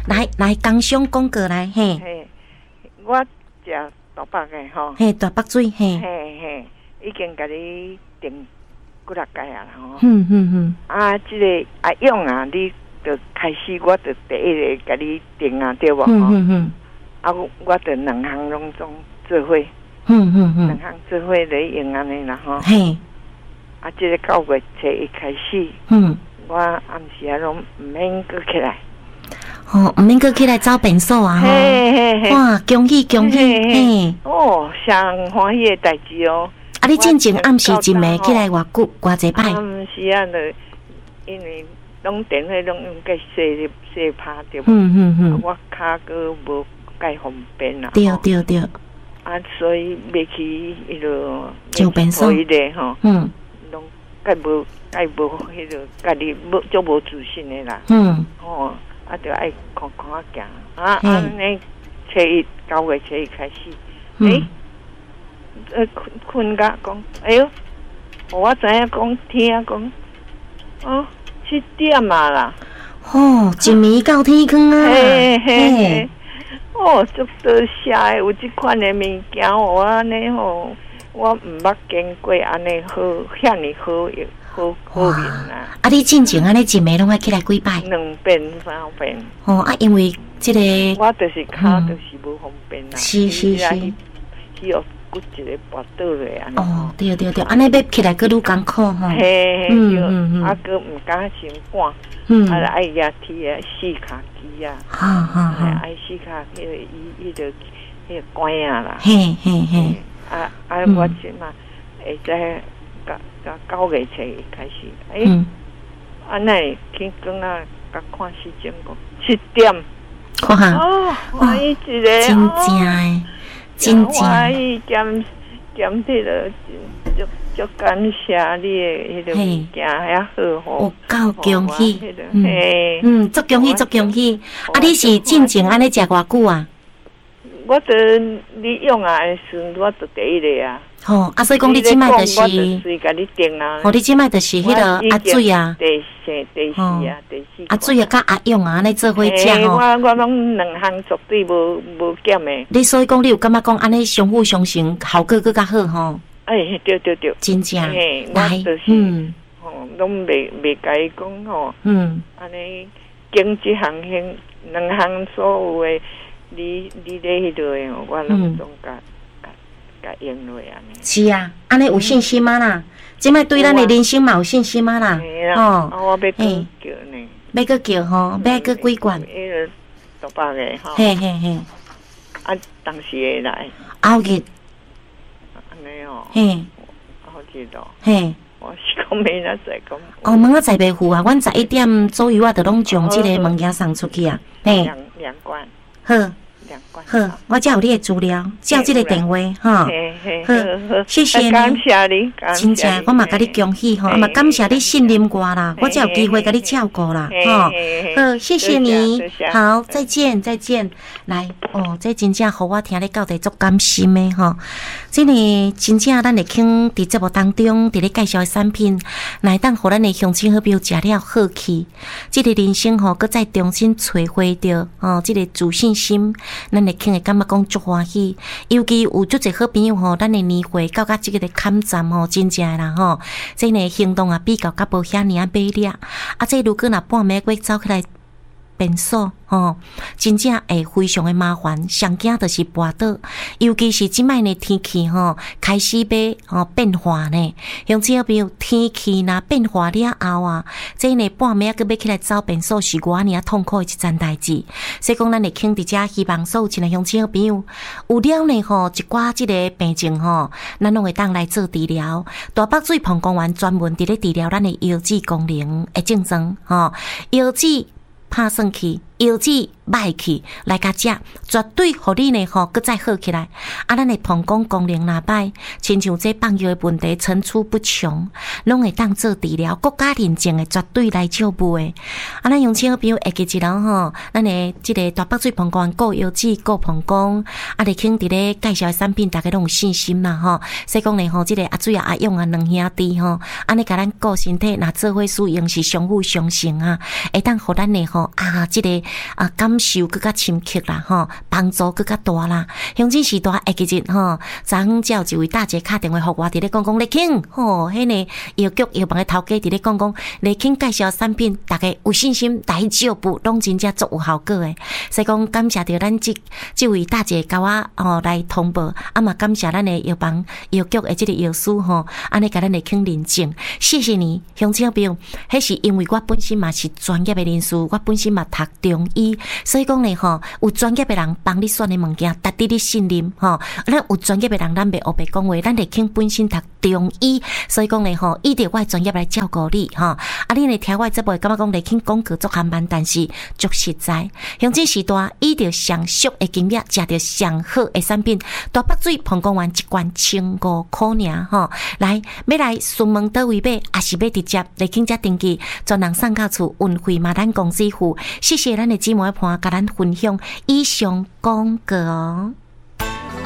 来工商广告来嘿。 嘿，我食大北的吼。 嘿，大北水嘿。 嘿嘿，已经甲你订几落届啊啦吼。啊，这个阿勇啊，你就开始我就第一个甲你订啊，对无吼？啊，我就两项拢总做伙。两项做伙来用安尼啦吼。嘿。啊，这个9月初一开始。我暗时啊拢毋免搁起来。 毋免搁起来找便所啊！吼，哇，恭喜恭喜！嘿， 上欢喜的代志哦！ 啊，你进前暗时一暝起来偌久偌济摆？ 暗时啊，就因为拢电话拢用个洗拍对无？我骹个无介方便啦。 对。 啊，所以要去迄落上便所咧吼。拢介无迄落家己足无自信的啦。啊，就爱看行安尼初一9月初一开始，困觉讲，哎哟，我知影讲听讲，7点啊啦， 一暝到天光啊， 嘿，足多谢的，有即款的物件，我安尼吼，我毋捌见过安尼好，遐尼好用。好面啊！ 啊，你进前安尼一暝拢爱起来几摆 ？2遍3遍。 啊，因为这个我就是骹就是无方便啦。 是。 需要骨一个拔倒来安尼。 对，安尼要起来佫愈艰苦吼。 嘿，啊，佫毋敢先赶，啊，爱压铁啊，四卡机啊，爱四卡迄个管啊啦。嘿。啊，我即嘛会知。9月初开始，安尼天光啊，甲看时间讲7点，欢喜一个， 真正真欢喜减迄落，足感谢你的迄个物件遐好吼， 有够恭喜，足恭喜，啊，你是进前安尼食偌久啊？ 我得你用啊，时我得第一个啊。 所以讲你即摆就是， 随甲你定啊。 你即摆就是迄个阿水啊， 第四啊， 阿水啊，甲阿勇啊，安尼做伙食吼。 我拢两项绝对无减的。 你所以讲，你有感觉讲安尼相辅相成，效果更较好吼？ 对， 真正。 来，拢袂甲伊讲吼。安尼经济行两项所有的，你咧迄落的，我拢总甲用落安尼。 是啊，安尼有信心吗啦？即摆对咱的人生嘛有信心吗啦？ 我要叫呢， 要搁叫吼，要搁几罐？ 迄个大把个吼。 嘿。 啊，当时会来。 后日。 安尼哦。 嘿。 后日哦。 嘿。 我是讲明仔载讲。 明仔载袂赴啊，阮11点左右就拢将即个物件送出去啊。 两罐。 好。好，我才有你的资料，照这个电话哈。好，谢谢你， 感谢你， 真正我嘛甲你恭喜吼，嘛感谢你信任我啦，我才有机会甲你照顾啦，哈。好，谢谢你，好，再见。来，这真正互我听咧到底足甘心的吼。这个真正咱会肯伫节目当中伫咧介绍的产品，来当互咱的乡亲好朋友食了好气，这个人生吼，搁再重新找回着这个自信心。咱会肯会感觉讲足欢喜，尤其有足侪好朋友吼，咱的年会到即个坎站吼，真正的啦吼，这个行动啊比较较无遐尔啊买力，这如果若半暝过走起来便所真正会非常的麻烦，上惊就是跋倒，尤其是即摆的天气开始要变化呢。乡亲朋友，天气若变化了后啊，这呢半暝佫要起来走便所是偌尔痛苦的一件代志。所以讲，咱会肯伫遮希望所有一个乡亲朋友有了呢一寡即个病症咱拢会当来做治疗。大北水膀胱丸专门伫咧治疗咱的腰子功能的症状腰子拍算去，腰子歹去，来甲食，绝对互你呢搁再好起来。咱的膀胱功能若歹，亲像这放药的问题层出不穷，拢会当做治疗，国家认证的绝对来照顾的。咱用亲好朋友会记一人咱的这个大北水膀胱顾腰子顾膀胱，你肯伫咧介绍的产品，大家拢有信心啦所以讲呢这个阿水阿勇两兄弟安尼甲咱顾身体，若做伙使用是相辅相成会当互咱呢这个感受更加深刻啦，吼，帮助更加大啦。乡亲时代会记日吼，昨昏才有一位大姐打电话互我，伫咧讲丽卿，吼，迄个药局药房的头家伫咧讲丽卿介绍产品，大家有信心，大招步拢真正足有效果诶。所以讲感谢着咱这位大姐甲我来通报，嘛感谢咱的药房药局的这个药师吼，安尼甲咱丽卿认证，谢谢你，乡亲朋友，迄是因为我本身嘛是专业的人士，我本身嘛读中医，所以讲呢吼，有专业的人帮你选的物件，值得你信任吼。咱有专业的人，咱袂黑白讲话，咱丽卿本身读中医，所以讲呢吼，依着我专业来照顾你吼。你呢听我节目，感觉讲丽卿广告足含慢，但是足实在。乡亲时代，依着上俗的经验，食着上好的产品，大北水膀胱丸一罐1,500块尔吼。来，要来询问倒位买，还是要直接丽卿遮登记，专人送到厝，运费嘛咱公司付。谢谢咱的姊妹伴，甲咱分享以上广告哦。